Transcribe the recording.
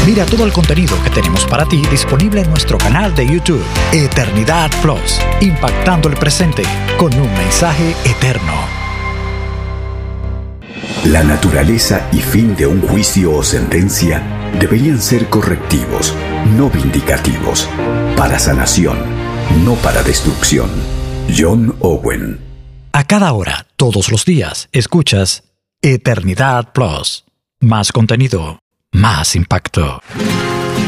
Mira todo el contenido que tenemos para ti disponible en nuestro canal de YouTube, Eternidad Plus, impactando el presente con un mensaje eterno. La naturaleza y fin de un juicio o sentencia deberían ser correctivos, no vindicativos, para sanación, no para destrucción. John Owen. A cada hora, todos los días, escuchas Eternidad Plus. Más contenido, más impacto.